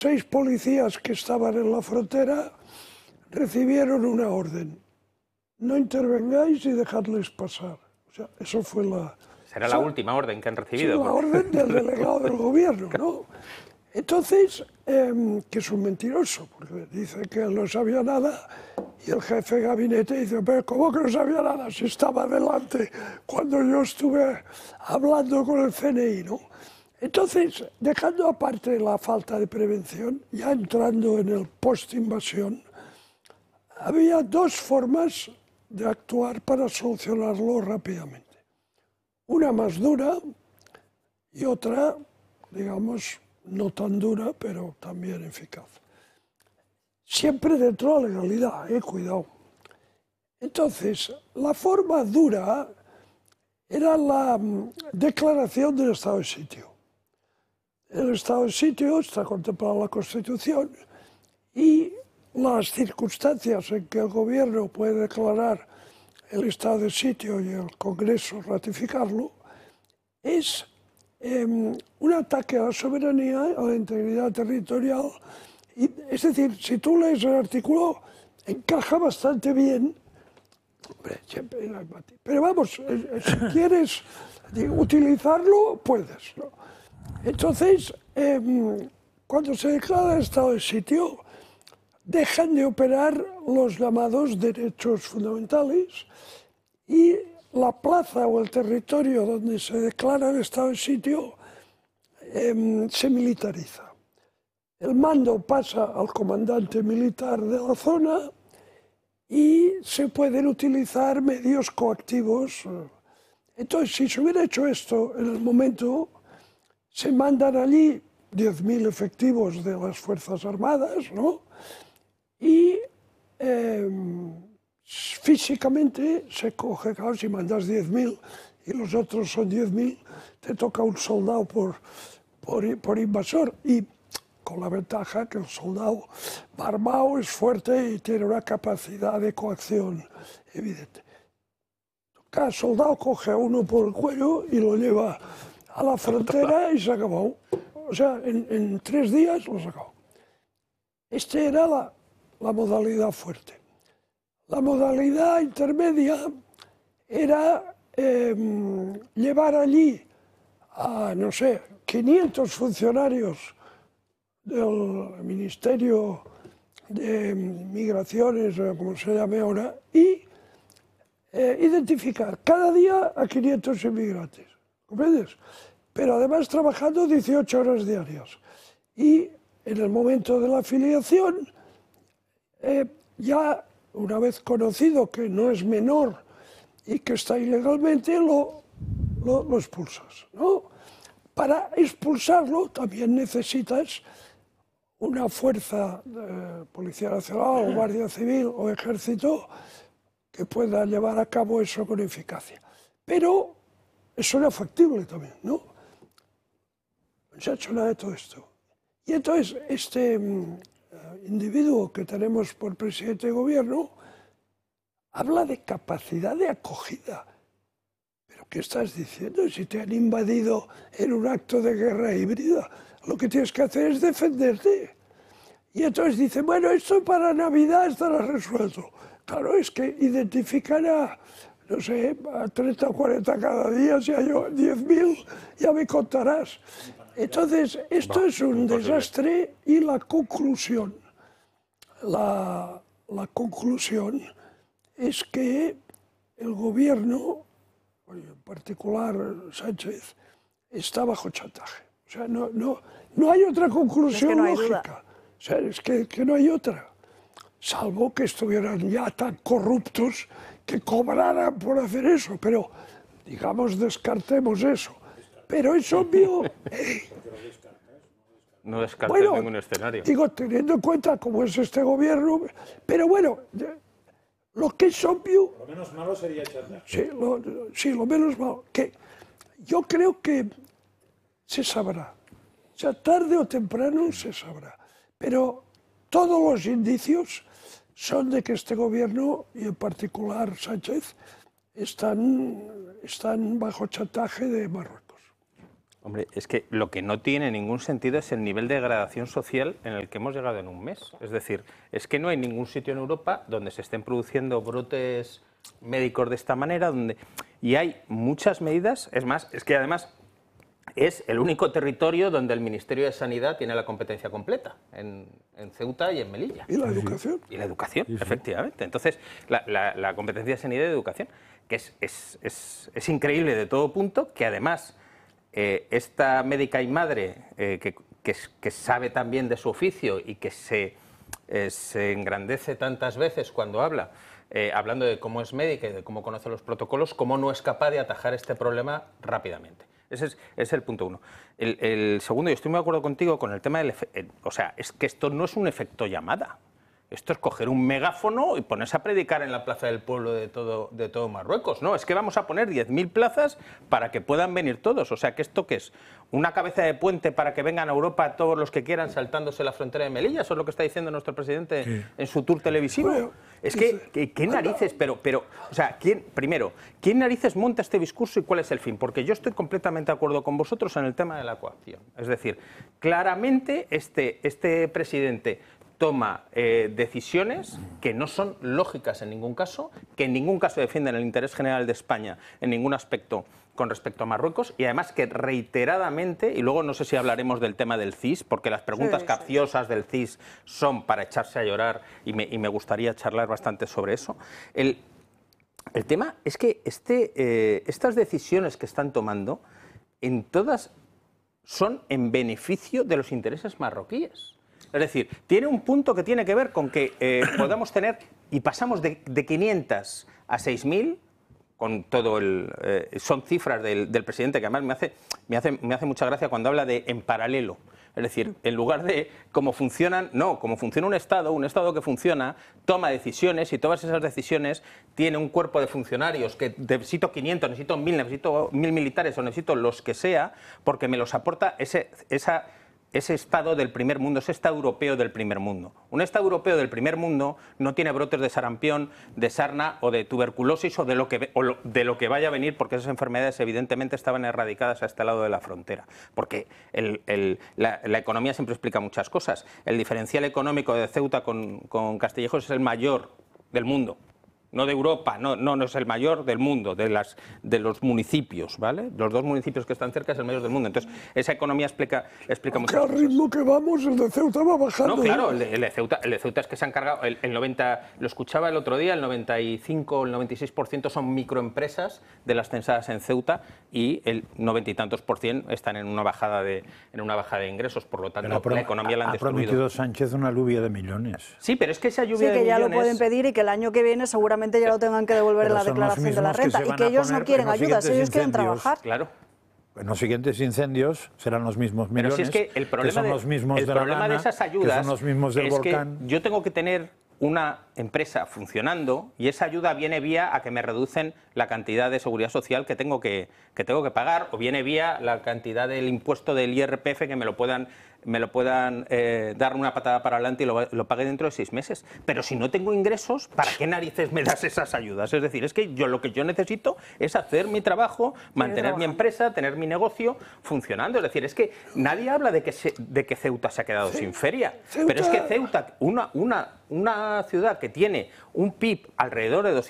6 policías que estaban en la frontera recibieron una orden. No intervengáis y dejadles pasar. O sea, eso fue la... Será la última orden que han recibido. Sí, la orden del delegado del gobierno, ¿no? Entonces, que es un mentiroso, porque dice que él no sabía nada, y el jefe de gabinete dice, pero ¿cómo que no sabía nada? Si estaba delante cuando yo estuve hablando con el CNI, ¿no? Entonces, dejando aparte la falta de prevención, ya entrando en el post-invasión, había 2 formas de actuar para solucionarlo rápidamente. Una más dura y otra, digamos, no tan dura, pero también eficaz. Siempre dentro de la legalidad, cuidado. Entonces, la forma dura era la declaración del estado de sitio. El estado de sitio está contemplado en la Constitución y las circunstancias en que el gobierno puede declarar el estado de sitio y el Congreso ratificarlo es un ataque a la soberanía, a la integridad territorial. Es decir, si tú lees el artículo, encaja bastante bien. Hombre, siempre hay matiz. Pero vamos, si quieres utilizarlo, puedes, ¿no? Entonces, cuando se declara el estado de sitio, dejan de operar los llamados derechos fundamentales y la plaza o el territorio donde se declara el estado de sitio se militariza. El mando pasa al comandante militar de la zona y se pueden utilizar medios coactivos. Entonces, si se hubiera hecho esto en el momento, se mandan allí 10.000 efectivos de las Fuerzas Armadas, ¿no? Y físicamente se coge, claro, si mandas 10.000 y los otros son 10.000, te toca un soldado por invasor, y con la ventaja que el soldado va armado, es fuerte y tiene una capacidad de coacción evidente. Cada soldado coge a uno por el cuello y lo lleva a la frontera y se acabó. O sea, en 3 días lo sacó. Esta era la modalidad fuerte. La modalidad intermedia era llevar allí a, no sé, 500 funcionarios del Ministerio de Migraciones, o como se llame ahora, y identificar cada día a 500 inmigrantes, ¿comprendes? Pero además trabajando 18 horas diarias. Y en el momento de la afiliación, ya una vez conocido que no es menor y que está ilegalmente, lo expulsas, ¿no? Para expulsarlo también necesitas una fuerza, Policía Nacional o Guardia Civil o Ejército, que pueda llevar a cabo eso con eficacia. Pero eso era factible también, ¿no? No se ha hecho nada de todo esto. Y entonces este individuo que tenemos por presidente de gobierno habla de capacidad de acogida. ¿Pero qué estás diciendo? Si te han invadido en un acto de guerra híbrida, lo que tienes que hacer es defenderte. Y entonces dice, bueno, esto para Navidad estará resuelto. Claro, es que identifican a, no sé, a 30 o 40 cada día, si hay 10.000, ya me contarás. Entonces, esto es un desastre. Y la conclusión, la conclusión es que el gobierno, en particular Sánchez, está bajo chantaje. O sea, no hay otra conclusión lógica. O sea, es que no hay otra. Salvo que estuvieran ya tan corruptos que cobraran por hacer eso. Pero, digamos, descartemos eso. Pero es obvio... No descartes ningún escenario. Digo, teniendo en cuenta cómo es este gobierno, pero bueno, lo que es obvio... Lo menos malo sería chantaje. Sí, lo menos malo. Que yo creo que se sabrá. O sea, tarde o temprano se sabrá. Pero todos los indicios son de que este gobierno, y en particular Sánchez, están bajo chantaje de Marruecos. Hombre, es que lo que no tiene ningún sentido es el nivel de degradación social en el que hemos llegado en un mes. Es decir, es que no hay ningún sitio en Europa donde se estén produciendo brotes médicos de esta manera, y hay muchas medidas. Es más, es que además es el único territorio donde el Ministerio de Sanidad tiene la competencia completa, en Ceuta y en Melilla. ¿Y la educación? Y la educación, efectivamente. Entonces, la competencia de sanidad y de educación, que es increíble de todo punto, que además esta médica y madre que sabe también de su oficio y que se engrandece tantas veces cuando habla, hablando de cómo es médica y de cómo conoce los protocolos, cómo no es capaz de atajar este problema rápidamente. Ese es el punto uno. El segundo, y estoy muy de acuerdo contigo con el tema del o sea, es que esto no es un efecto llamada. Esto es coger un megáfono y ponerse a predicar en la plaza del pueblo de todo Marruecos. No, es que vamos a poner 10.000 plazas para que puedan venir todos. O sea, ¿que esto qué es? ¿Una cabeza de puente para que vengan a Europa todos los que quieran saltándose la frontera de Melilla? Eso es lo que está diciendo nuestro presidente en su tour televisivo. Bueno, es que, ¿qué narices? Pero, o sea, ¿quién narices monta este discurso y cuál es el fin? Porque yo estoy completamente de acuerdo con vosotros en el tema de la coacción. Es decir, claramente este presidente toma decisiones que no son lógicas en ningún caso, que en ningún caso defienden el interés general de España en ningún aspecto con respecto a Marruecos, y además que reiteradamente, y luego no sé si hablaremos del tema del CIS, porque las preguntas capciosas del CIS son para echarse a llorar, y me gustaría charlar bastante sobre eso. El tema es que estas decisiones que están tomando, en todas son en beneficio de los intereses marroquíes. Es decir, tiene un punto que tiene que ver con que podamos tener, y pasamos de 500 a 6.000, con todo son cifras del presidente que además me hace mucha gracia cuando habla de en paralelo. Es decir, en lugar de cómo funcionan, no, como funciona un Estado que funciona, toma decisiones, y todas esas decisiones tiene un cuerpo de funcionarios que necesito 500, necesito 1.000, necesito 1.000 militares o necesito los que sea, porque me los aporta ese Estado del primer mundo, ese Estado europeo del primer mundo. Un Estado europeo del primer mundo no tiene brotes de sarampión, de sarna o de tuberculosis o de lo que vaya a venir, porque esas enfermedades evidentemente estaban erradicadas a este lado de la frontera. Porque la economía siempre explica muchas cosas. El diferencial económico de Ceuta con Castillejos es el mayor del mundo. No de Europa, no es el mayor del mundo, de los municipios, ¿vale? Los dos municipios que están cerca es el mayor del mundo. Entonces, esa economía explica muchas cosas. Al ritmo que vamos, el de Ceuta va bajando. No, claro, el de Ceuta es que se han cargado, el 90, lo escuchaba el otro día, el 95 o el 96% son microempresas de las censadas en Ceuta, y el 90 y tantos % están en una bajada de ingresos. Por lo tanto, la economía la han destruido. Ha prometido Sánchez una lluvia de millones. Sí, pero es que esa lluvia de millones... Sí, que ya lo pueden pedir y que el año que viene seguramente ya lo tengan que devolver en la declaración de la renta, y que ellos no quieren ayudas, ellos quieren trabajar. Claro. En los siguientes incendios serán los mismos millones, pero si es que el problema son los mismos de la lana, de esas ayudas, que son los mismos del volcán. Que yo tengo que tener una empresa funcionando, y esa ayuda viene vía a que me reducen la cantidad de seguridad social que tengo que pagar, o viene vía la cantidad del impuesto del IRPF que me lo puedan dar una patada para adelante y lo pague dentro de 6 meses. Pero si no tengo ingresos, ¿para qué narices me das esas ayudas? Es decir, es que lo que yo necesito es hacer mi trabajo, mantener mi empresa, tener mi negocio funcionando. Es decir, es que nadie habla de que Ceuta se ha quedado sin feria. Pero es que Ceuta, una ciudad que tiene un PIB alrededor de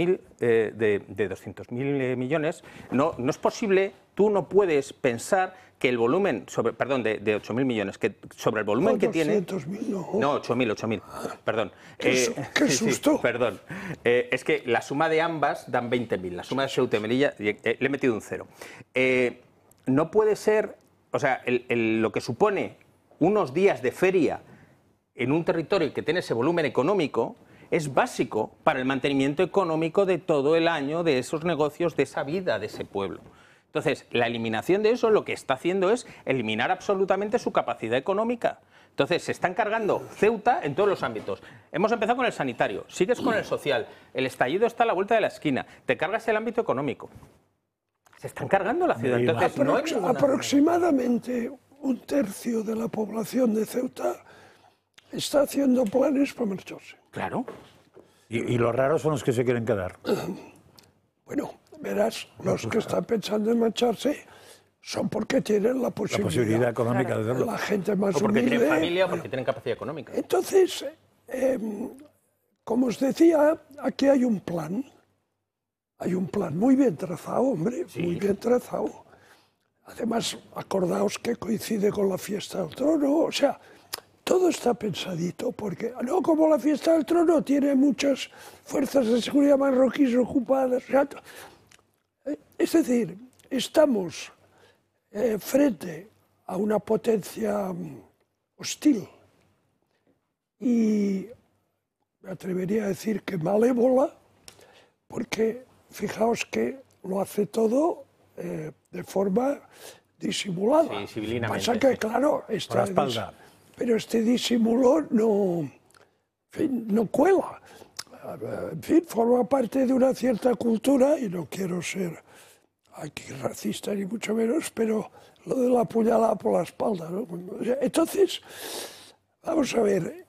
200.000 millones, no es posible. Tú no puedes pensar que el volumen, de 8.000 millones, que sobre el volumen que tiene... 200.000, no, 8.000, perdón. ¡Qué susto! Perdón. Es que la suma de ambas dan 20.000, la suma de Ceuta y Melilla, le he metido un 0. No puede ser, o sea, lo que supone unos días de feria en un territorio que tiene ese volumen económico es básico para el mantenimiento económico de todo el año, de esos negocios, de esa vida de ese pueblo. Entonces, la eliminación de eso lo que está haciendo es eliminar absolutamente su capacidad económica. Entonces, se están cargando Ceuta en todos los ámbitos. Hemos empezado con el sanitario, sigues con el social, el estallido está a la vuelta de la esquina, te cargas el ámbito económico. Se están cargando la ciudad. Entonces, aproximadamente 1/3 de la población de Ceuta está haciendo planes para marcharse. Claro. Y los raros son los que se quieren quedar. Bueno, verás, los que están pensando en marcharse son porque tienen la posibilidad económica de hacerlo. La gente más o porque humilde, tienen familia o porque tienen capacidad económica. Entonces, como os decía, aquí hay un plan. Hay un plan muy bien trazado, hombre, Sí. muy bien trazado. Además, acordaos que coincide con la fiesta del trono, o sea, todo está pensadito, porque no como la fiesta del trono tiene muchas fuerzas de seguridad marroquíes ocupadas. O sea, es decir, estamos frente a una potencia hostil y me atrevería a decir que malévola, porque fijaos que lo hace todo de forma disimulada. Sí, civilinamente. Pasa que, Sí. claro, Por la espalda. pero este disimulo no, en fin, no cuela. En fin, forma parte de una cierta cultura, y no quiero ser aquí racista ni mucho menos, pero lo de la puñalada por la espalda, ¿no? Entonces, vamos a ver,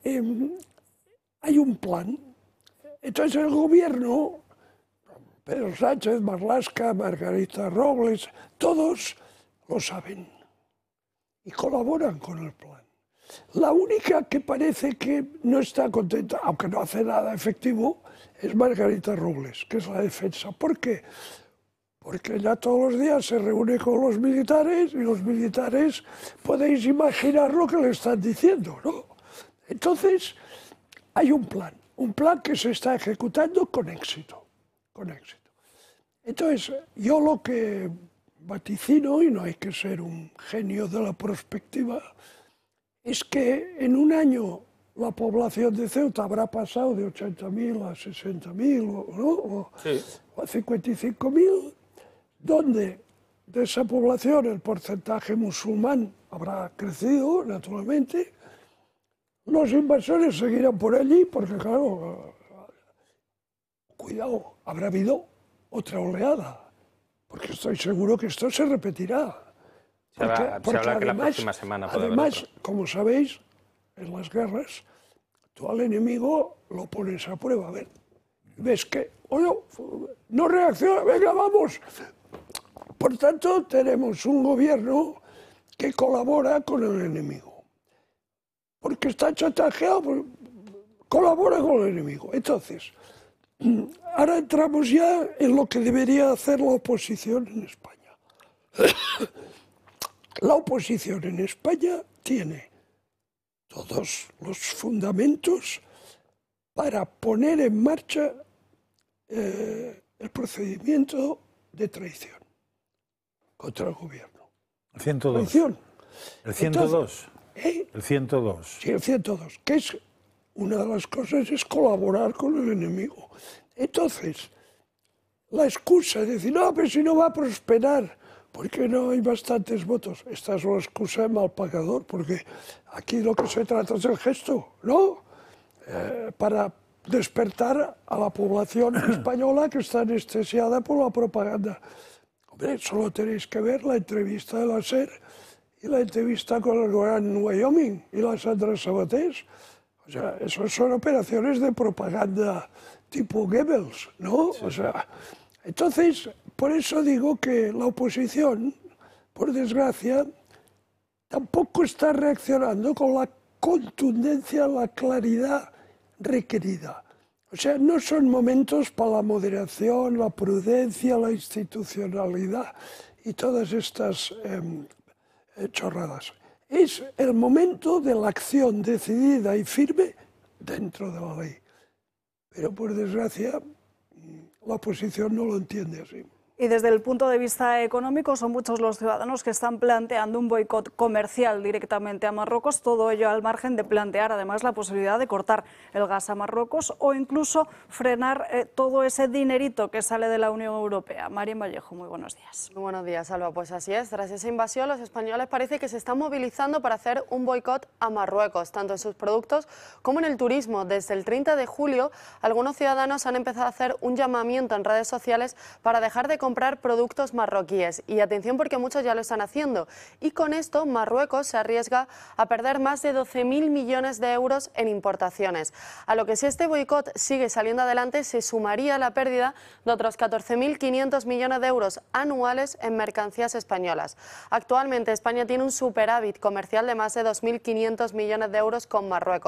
hay un plan. Entonces el gobierno, Pedro Sánchez, Marlaska, Margarita Robles, todos lo saben y colaboran con el plan. La única que parece que no está contenta, aunque no hace nada efectivo, es Margarita Robles, que es la defensa. ¿Por qué? Porque ella todos los días se reúne con los militares y los militares podéis imaginar lo que le están diciendo, ¿no? Entonces, hay un plan que se está ejecutando con éxito, con éxito. Entonces, yo lo que vaticino, y no hay que ser un genio de la prospectiva, es que en un año la población de Ceuta habrá pasado de 80.000 a 60.000, ¿no? Sí. O a 55.000, donde de esa población el porcentaje musulmán habrá crecido, naturalmente. Los invasores seguirán por allí, porque claro, cuidado, habrá habido otra oleada, porque estoy seguro que esto se repetirá. Se habla que la próxima semana puede haber además, otro. como sabéis, en las guerras, tú al enemigo lo pones a prueba. A ver, ves que, oye, no reacciona, venga, vamos. Por tanto, tenemos un gobierno que colabora con el enemigo. Porque está chantajeado, pues, colabora con el enemigo. Entonces, ahora entramos ya en lo que debería hacer la oposición en España. La oposición en España tiene todos los fundamentos para poner en marcha el procedimiento de traición contra el gobierno. El 102. Traición. El 102. Entonces, El 102. Sí, el 102, que es una de las cosas es colaborar con el enemigo. Entonces, la excusa de decir, no, pero si no va a prosperar, porque no hay bastantes votos. Esta es una excusa de mal pagador, porque aquí lo que se trata es el gesto, ¿no? Para despertar a la población española que está anestesiada por la propaganda. Hombre, solo tenéis que ver la entrevista de la SER y la entrevista con el Gran Wyoming y la Sandra Sabatés. O sea, eso son operaciones de propaganda tipo Goebbels, ¿no? Sí. O sea, entonces, por eso digo que la oposición, por desgracia, tampoco está reaccionando con la contundencia, la claridad requerida. O sea, no son momentos para la moderación, la prudencia, la institucionalidad y todas estas chorradas. Es el momento de la acción decidida y firme dentro de la ley. Pero por desgracia, la oposición no lo entiende así. Y desde el punto de vista económico, son muchos los ciudadanos que están planteando un boicot comercial directamente a Marruecos, todo ello al margen de plantear además la posibilidad de cortar el gas a Marruecos o incluso frenar todo ese dinerito que sale de la Unión Europea. Marien Vallejo, muy buenos días. Muy buenos días, Alba. Pues así es, tras esa invasión los españoles parece que se están movilizando para hacer un boicot a Marruecos, tanto en sus productos como en el turismo. Desde el 30 de julio, algunos ciudadanos han empezado a hacer un llamamiento en redes sociales para dejar de comprar productos marroquíes. Y atención, porque muchos ya lo están haciendo. Y con esto Marruecos se arriesga a perder más de 12.000 millones de euros en importaciones. A lo que, si este boicot sigue saliendo adelante, se sumaría la pérdida de otros 14.500 millones de euros anuales en mercancías españolas. Actualmente España tiene un superávit comercial de más de 2.500 millones de euros con Marruecos.